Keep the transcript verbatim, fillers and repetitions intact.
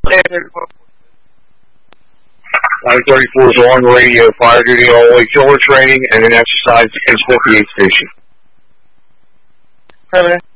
nine thirty-four is on radio, fire duty only, killer training, and an exercise at fifty-eight station. Okay.